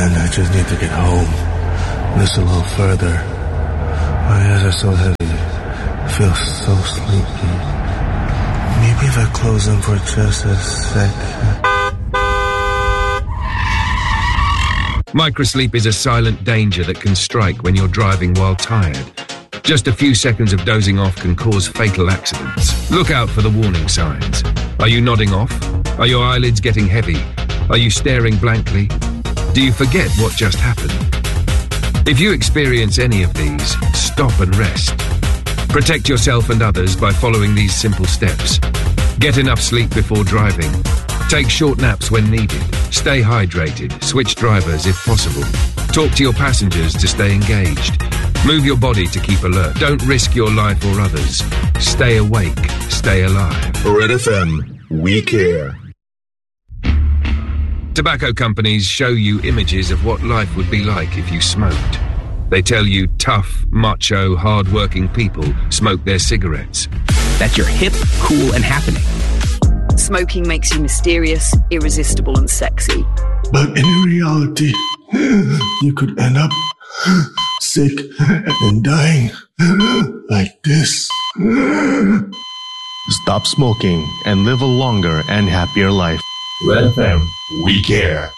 Man, I just need to get home. Just a little further. My eyes are so heavy. I feel so sleepy. Maybe if I close them for just a second. Microsleep is a silent danger that can strike when you're driving while tired. Just a few seconds of dozing off can cause fatal accidents. Look out for the warning signs. Are you nodding off? Are your eyelids getting heavy? Are you staring blankly? Do you forget what just happened? If you experience any of these, stop and rest. Protect yourself and others by following these simple steps. Get enough sleep before driving. Take short naps when needed. Stay hydrated. Switch drivers if possible. Talk to your passengers to stay engaged. Move your body to keep alert. Don't risk your life or others. Stay awake. Stay alive. Red FM. We care. Tobacco companies show you images of what life would be like if you smoked. They tell you tough, macho, hard-working people smoke their cigarettes. That you're hip, cool, and happening. Smoking makes you mysterious, irresistible, and sexy. But in reality, you could end up sick and dying like this. Stop smoking and live a longer and happier life. Red FM, we care.